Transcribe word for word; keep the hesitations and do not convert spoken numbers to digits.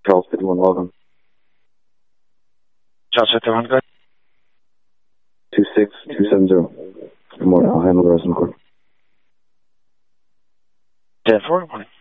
Charles fifty-one, welcome. Charles fifty-one, good. two six two seven zero. Good morning. I'll handle the rest of the court. ten four, good morning.